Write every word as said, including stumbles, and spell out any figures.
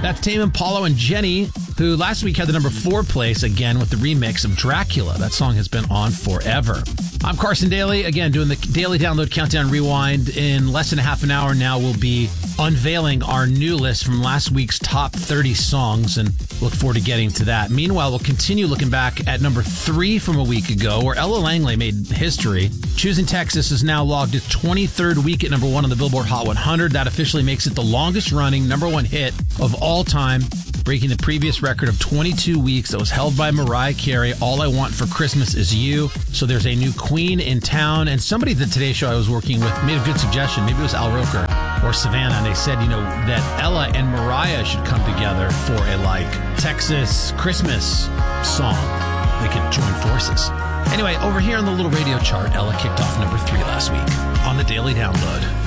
That's Tame Impala and Jenny, who last week had the number four place again with the remix of Dracula. That song has been on forever. I'm Carson Daly, again, doing the Daily Download Countdown Rewind. In less than a half an hour now, we'll be unveiling our new list from last week's top thirty songs, and look forward to getting to that. Meanwhile, we'll continue looking back at number three from a week ago, where Ella Langley made history. Choosing Texas is now logged its twenty-third week at number one on the Billboard Hot one hundred. That officially makes it the longest-running number one hit of all time, breaking the previous record of twenty-two weeks that was held by Mariah Carey, All I Want for Christmas Is You. So there's a new queen in town, and somebody at the Today Show I was working with made a good suggestion. Maybe it was Al Roker or Savannah, and they said, you know, that Ella and Mariah should come together for a, like, Texas Christmas song. They could join forces. Anyway, over here on the little radio chart, Ella kicked off number three last week on the Daily Download.